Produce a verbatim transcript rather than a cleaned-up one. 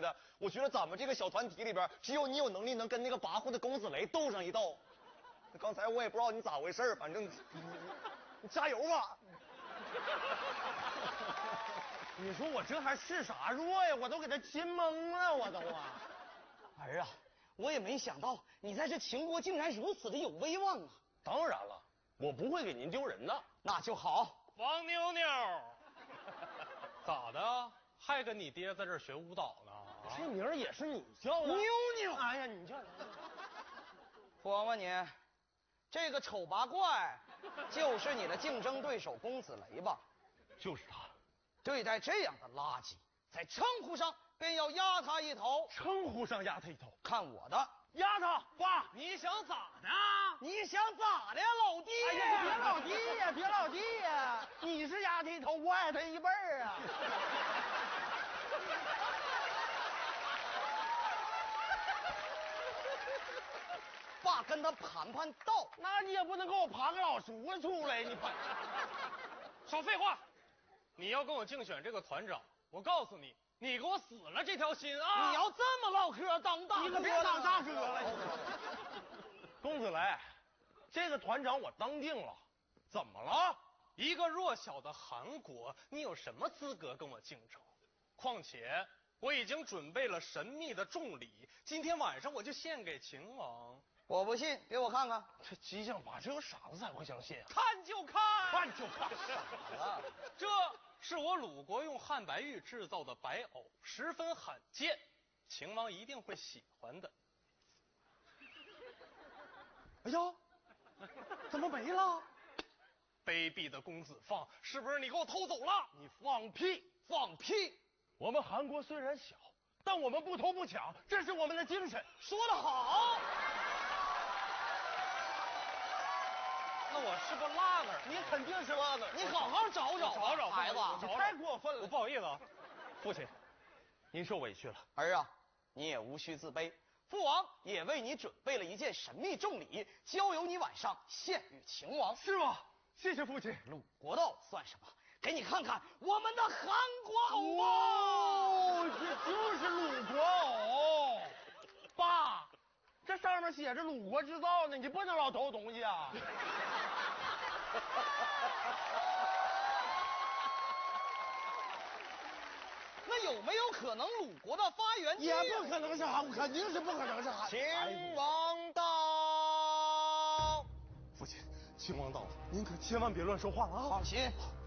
的。我觉得咱们这个小团体里边，只有你有能力能跟那个跋扈的公子雷斗上一斗。刚才我也不知道你咋回事，反正你你加油吧。 你说我这还是啥弱呀？我都给他亲懵了，我都啊！ 儿啊，我也没想到你在这秦国竟然如此的有威望啊！ 当然了，我不会给您丢人的。 那就好。 王妞妞，咋的？还跟你爹在这儿学舞蹈呢？ 这名儿也是你叫的？ 妞妞， 哎呀，你叫我问你，这个丑八怪就是你的竞争对手公子雷吧？ 就是他。 对待这样的垃圾，在称呼上便要压他一头。 称呼上压他一头， 看我的！ 压他！爸， 你想咋的？ 你想咋的呀，老弟？ 哎呀，别老弟呀，别老弟呀！你是压他一头，我矮他一辈儿啊！ 爸跟他盘盘道， 那你也不能给我盘个老叔出来，你盘。 少废话！你要跟我竞选这个团长，我告诉你，你给我死了这条心啊！ 你要这么唠嗑，当大哥， 你可别当大哥了。公子雷，这个团长我当定了，怎么了？ 一个弱小的韩国，你有什么资格跟我竞争？况且我已经准备了神秘的重礼，今天晚上我就献给秦王。 我不信，给我看看。 这激将法，只有傻子才会相信啊！ 看就看， 看就看，傻了。 这是我鲁国用汉白玉制造的白藕，十分罕见，秦王一定会喜欢的。 哎呀，怎么没了？ 卑鄙的公子放，是不是你给我偷走了？ 你放屁！ 放屁！ 我们韩国虽然小，但我们不偷不抢，这是我们的精神。 说得好。 那我是不是落那儿？ 你肯定是落那儿。 你好好找找， 找找孩子， 你太过分了。 我不好意思啊， 父亲，您受委屈了。 儿啊，你也无需自卑。父王也为你准备了一件神秘重礼，交由你晚上献与秦王。 是吗？谢谢父亲。 鲁国的藕算什么？给你看看我们的韩国藕吧。 哦，这就是鲁国藕。爸，这上面写着鲁国制造呢，你不能老偷东西啊。 那有没有可能鲁国的发源地？ 也不可能是韩国，肯定是不可能是韩国。 秦王到。 父亲，秦王到了，您可千万别乱说话了啊！ 放心，